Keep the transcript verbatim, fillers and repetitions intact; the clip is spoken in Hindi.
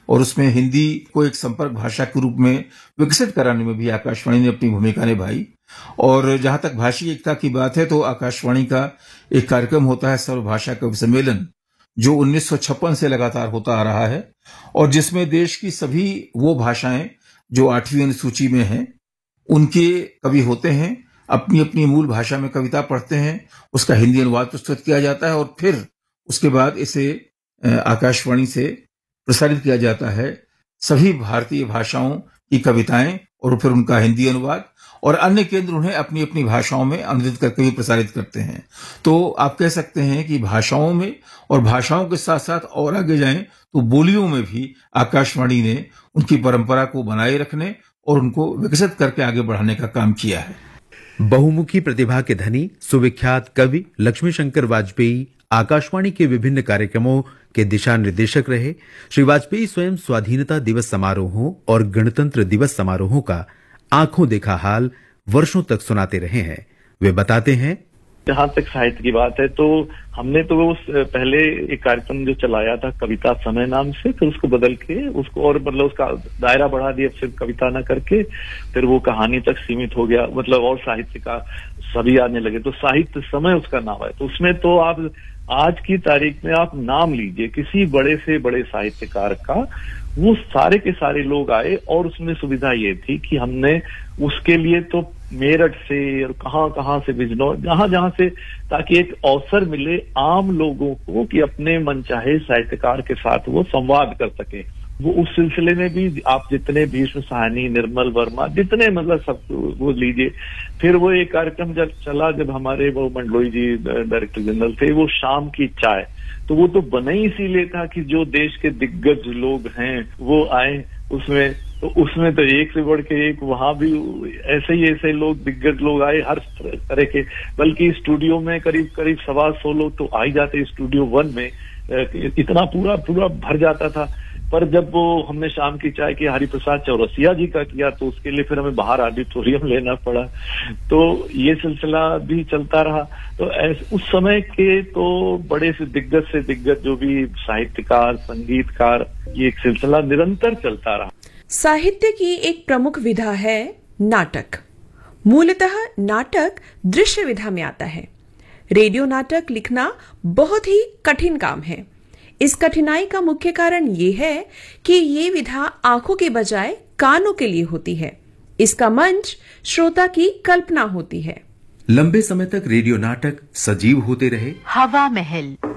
और उसमें हिंदी को एक संपर्क भाषा के रूप में विकसित कराने में भी आकाशवाणी ने अपनी भूमिका निभाई। और जहां तक भाषी एकता की बात है तो आकाशवाणी का एक कार्यक्रम होता है सर्वभाषा कवि सम्मेलन, जो उन्नीस सौ छप्पन से लगातार होता आ रहा है और जिसमें देश की सभी वो भाषाएं जो आठवीं अनुसूची में हैं उनके कवि होते हैं, अपनी अपनी मूल भाषा में कविता पढ़ते हैं, उसका हिंदी अनुवाद प्रस्तुत किया जाता है और फिर उसके बाद इसे आकाशवाणी से प्रसारित किया जाता है सभी भारतीय भाषाओं की कविताएं और फिर उनका हिंदी अनुवाद, और अन्य केंद्र उन्हें अपनी अपनी भाषाओं में अनुदित करके भी प्रसारित करते हैं। तो आप कह सकते हैं कि भाषाओं में और भाषाओं के साथ साथ और आगे जाएं तो बोलियों में भी आकाशवाणी ने उनकी परंपरा को बनाए रखने और उनको विकसित करके आगे बढ़ाने का काम किया है। बहुमुखी प्रतिभा के धनी सुविख्यात कवि लक्ष्मी शंकर वाजपेयी आकाशवाणी के विभिन्न कार्यक्रमों के दिशा निर्देशक रहे। श्री वाजपेयी स्वयं स्वाधीनता दिवस समारोहों और गणतंत्र दिवस समारोहों का आंखों देखा हाल वर्षों तक सुनाते रहे हैं। वे बताते हैं, जहां तक साहित्य की बात है तो हमने तो उस पहले एक कार्यक्रम जो चलाया था कविता समय नाम से, फिर उसको बदल के उसको और मतलब उसका दायरा बढ़ा दिया, सिर्फ कविता ना करके फिर वो कहानी तक सीमित हो गया, मतलब और साहित्य का सभी आने लगे, तो साहित्य समय उसका नाम है। तो उसमें तो आप आज की तारीख में आप नाम लीजिए किसी बड़े से बड़े साहित्यकार का, वो सारे के सारे लोग आए और उसमें सुविधा ये थी कि हमने उसके लिए तो मेरठ से और कहाँ कहाँ से बिजनौर जहां जहां से, ताकि एक अवसर मिले आम लोगों को कि अपने मनचाहे साहित्यकार के साथ वो संवाद कर सके। वो उस सिलसिले में भी आप जितने भीष्म साहनी, निर्मल वर्मा, जितने मतलब सब वो लीजिए। फिर वो एक कार्यक्रम जब चला, जब हमारे वो मंडलोई जी डायरेक्टर जनरल थे, वो शाम की चाय, तो वो तो बना ही इसीलिए था कि जो देश के दिग्गज लोग हैं वो आए उसमें, तो उसमें तो एक से बढ़ के एक वहां भी ऐसे ही ऐसे लोग दिग्गज लोग आए हर तरह के, बल्कि स्टूडियो में करीब करीब सवा सौ लोग तो आ ही जाते, स्टूडियो वन में इतना पूरा पूरा भर जाता था। पर जब वो हमने शाम की चाय की हरिप्रसाद चौरसिया जी का किया तो उसके लिए फिर हमें बाहर ऑडिटोरियम लेना पड़ा, तो ये सिलसिला भी चलता रहा। तो ऐसे उस समय के तो बड़े से दिग्गज से दिग्गज जो भी साहित्यकार, संगीतकार, ये एक सिलसिला निरंतर चलता रहा। साहित्य की एक प्रमुख विधा है नाटक। मूलतः नाटक दृश्य विधा में आता है। रेडियो नाटक लिखना बहुत ही कठिन काम है। इस कठिनाई का मुख्य कारण ये है कि ये विधा आंखों के बजाय कानों के लिए होती है। इसका मंच श्रोता की कल्पना होती है। लंबे समय तक रेडियो नाटक सजीव होते रहे। हवा महल